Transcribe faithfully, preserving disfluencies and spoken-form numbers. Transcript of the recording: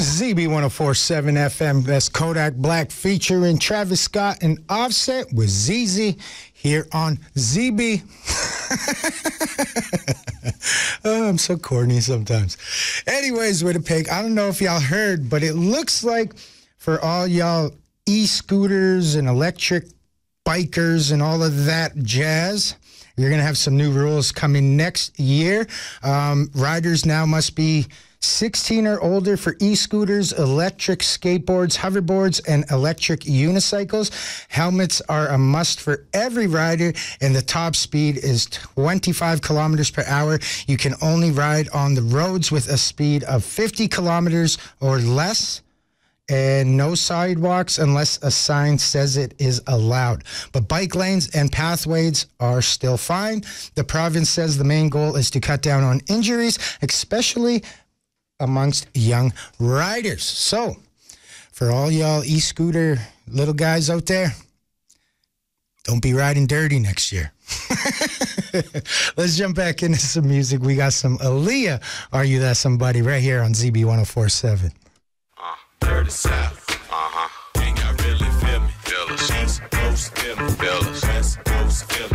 Z B one oh four point seven F M, that's Kodak Black featuring Travis Scott and Offset with Z Z here on Z B. Oh, I'm so corny sometimes. Anyways, with a pig, I don't know if y'all heard, but it looks like for all y'all e-scooters and electric bikers and all of that jazz, you're going to have some new rules coming next year. Um, riders now must be sixteen or older for e-scooters, electric skateboards, hoverboards, and electric unicycles. Helmets are a must for every rider, and the top speed is twenty-five kilometers per hour. You can only ride on the roads with a speed of fifty kilometers or less, and no sidewalks unless a sign says it is allowed. But bike lanes and pathways are still fine. The province says the main goal is to cut down on injuries, especially amongst young riders. So, for all y'all e-scooter little guys out there, don't be riding dirty next year. Let's jump back into some music. We got some Aaliyah, Are You That Somebody, right here on Z B one oh four point seven. Uh, dirty South, uh-huh. Can y'all really feel me? Feel us. East Coast, feel me. Feel us. West Coast, feel me.